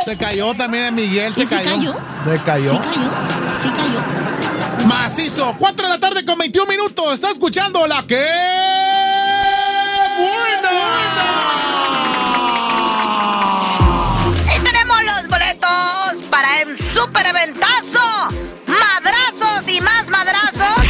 Se cayó también Miguel, se cayó. ¿Sí cayó? Macizo, 4 de la tarde con 21 minutos. Está escuchando la que buena. Y tenemos los boletos para el super eventazo. Madrazos y más madrazos.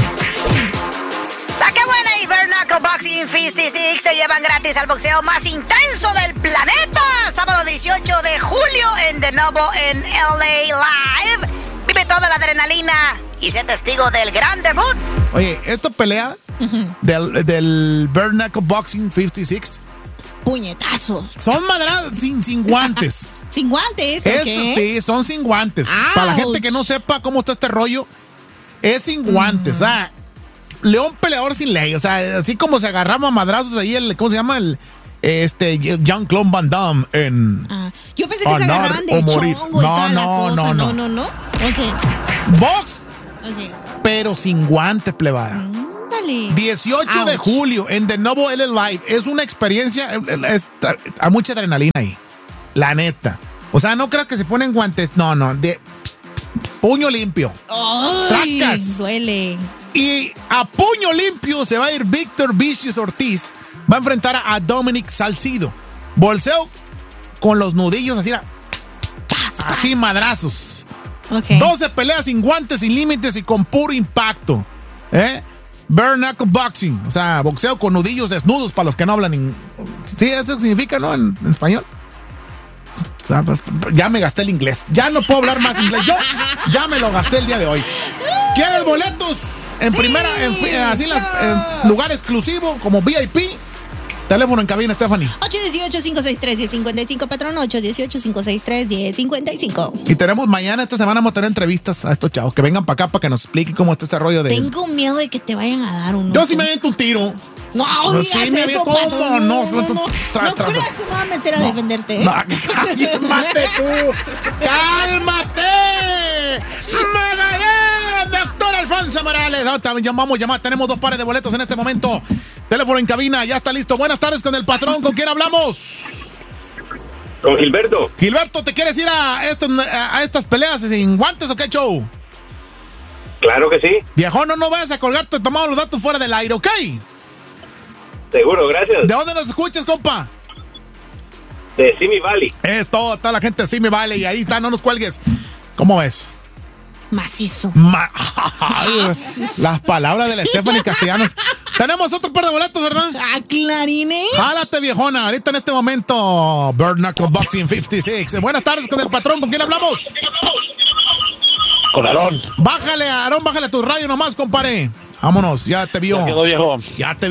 La que buena y Bare Knuckle Boxing 56 te llevan gratis al boxeo más intenso del planeta. Sábado 18 de julio en The Novo en LA Live. Vive toda la adrenalina y sé testigo del gran debut. Oye, esta pelea del Bare Knuckle Boxing 56. Puñetazos. Son madrazos sin guantes. ¿Sin guantes? Eso ¿okay? sí, son sin guantes. Ouch. Para la gente que no sepa cómo está este rollo, es sin guantes. O sea, león peleador sin ley. O sea, así como se agarraba a madrazos ahí ¿cómo se llama? Jean-Claude Van Damme en... Yo pensé que se agarraban de chongo y toda la cosa. No. Ok. Box, pero sin guantes, plebada. Dale. 18 de julio en The Novo LA Live. Es una experiencia, hay mucha adrenalina ahí. La neta. O sea, no creo que se ponen guantes. No, de puño limpio. ¡Ay! ¡Tracas! Duele. Y a puño limpio se va a ir Víctor Vicious Ortiz. Va a enfrentar a Dominic Salcido. Bolseo con los nudillos así, así madrazos. Okay. 12 peleas sin guantes, sin límites y con puro impacto. Bare Knuckle Boxing. O sea, boxeo con nudillos desnudos para los que no hablan. Sí, eso significa, ¿no? En español. Ya me gasté el inglés. Ya no puedo hablar más inglés. Yo ya me lo gasté el día de hoy. ¿Quieres boletos? En primera, en lugar exclusivo, como VIP. Teléfono en cabina, Stephanie. 818-563-1055, patrón. 818-563-1055. Y tenemos mañana, esta semana, vamos a tener entrevistas a estos chavos que vengan para acá para que nos expliquen cómo está ese rollo de... Tengo miedo de que te vayan a dar un... Yo sí me aviento un tiro. No digas eso, patrón. No creas que me voy a meter a defenderte. ¡Cálmate tú! ¡Cálmate! ¡Me gané, doctor Alfonso Morales! Vamos a llamar. Tenemos 2 pares de boletos en este momento. Teléfono en cabina, ya está listo. Buenas tardes con el patrón. ¿Con quién hablamos? Con Gilberto. Gilberto, ¿te quieres ir a estas peleas sin guantes o qué show? Claro que sí. Viejón, no vayas a colgarte. Tomamos los datos fuera del aire, ¿ok? Seguro, gracias. ¿De dónde nos escuchas, compa? De Simi Valley. Es todo, está la gente de Simi Valley y ahí está, no nos cuelgues. ¿Cómo ves? Macizo. Las palabras de la Stephanie Castellanos. Tenemos otro par de boletos, ¿verdad? Clarines. Jálate, viejona. Ahorita en este momento, Bare Knuckle Boxing 56. Buenas tardes con el patrón. ¿Con quién hablamos? Con Aarón. Bájale, Aarón, bájale tu radio nomás, compadre. Vámonos, ya te vio. Ya quedó, viejo. Ya te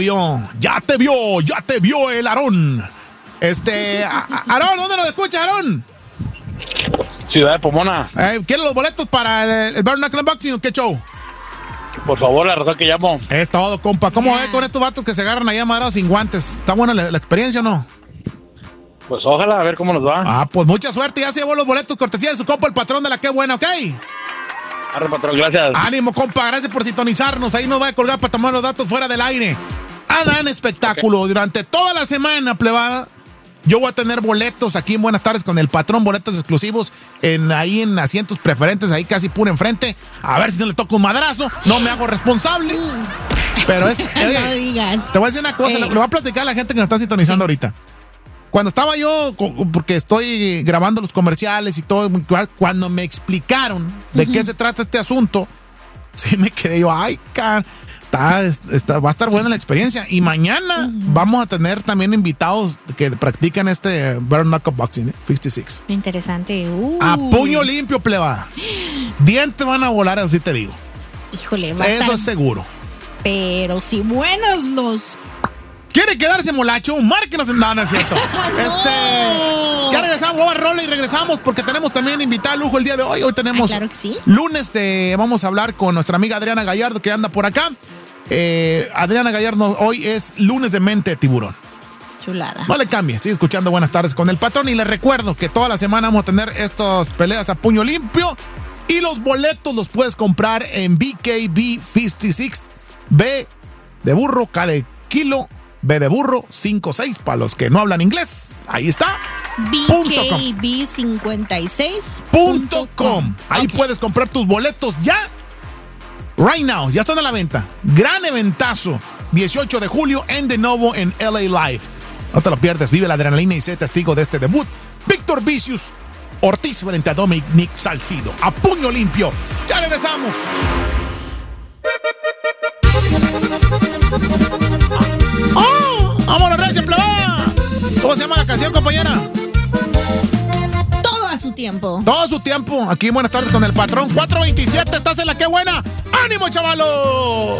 vio el Aarón. Aarón, ¿dónde nos escucha, Aarón? Ciudad de Pomona. ¿Quieres los boletos para el Bare Knuckle Boxing o qué show? Por favor, la razón que llamo. Es todo, compa. ¿Cómo ves con estos vatos que se agarran allá amarrados sin guantes? ¿Está buena la experiencia o no? Pues ojalá, a ver cómo nos va. Pues mucha suerte. Ya se llevó los boletos, cortesía de su compa, el patrón de la Qué Buena, ¿ok? Arre, patrón, gracias. Ánimo, compa. Gracias por sintonizarnos. Ahí nos va a colgar para tomar los datos fuera del aire. Hagan espectáculo. Okay. Durante toda la semana, plebada, yo voy a tener boletos aquí en Buenas Tardes con el patrón, boletos exclusivos ahí en asientos preferentes, ahí casi puro enfrente. A ver si no le toco un madrazo. No me hago responsable. Pero es... No digas. Te voy a decir una cosa. Le voy a platicar a la gente que nos está sintonizando ahorita. Cuando estaba yo, porque estoy grabando los comerciales y todo, cuando me explicaron de qué se trata este asunto, sí me quedé yo, ay, va a estar buena la experiencia. Y mañana vamos a tener también invitados que practican Bare Knuckle Boxing 56. Interesante. A puño limpio, plebada. Dientes van a volar, así te digo. Híjole, va a Eso estar... es seguro. Pero si buenos los... ¿Quiere quedarse molacho? Márquenos en... No, no es cierto. No. Ya regresamos, vamos a rola y regresamos porque tenemos también invitada a lujo el día de hoy. Hoy tenemos... Claro que sí. Lunes vamos a hablar con nuestra amiga Adriana Gallardo que anda por acá. Adriana Gallardo, hoy es lunes de Mente de Tiburón. Chulada. No le cambie, sigue escuchando Buenas Tardes con el patrón y les recuerdo que toda la semana vamos a tener estas peleas a puño limpio y los boletos los puedes comprar en BKB 56. B de burro, K de kilo, B de burro, 56 para los que no hablan inglés. Ahí está. BKB56.com. Ahí puedes comprar tus boletos ya. Right now, ya están a la venta. Gran eventazo. 18 de julio en De Novo en LA Live. No te lo pierdas, vive la adrenalina y sé testigo de este debut. Víctor Vicious Ortiz frente a Dominic Salcido. A puño limpio. Ya regresamos. ¡Oh! ¡Vámonos, Reyes, plebada! ¿Cómo se llama la canción, compañera? Todo a su tiempo. Todo a su tiempo. Aquí, buenas tardes con el patrón. 427, estás en la que buena. ¡Ánimo, chavalo!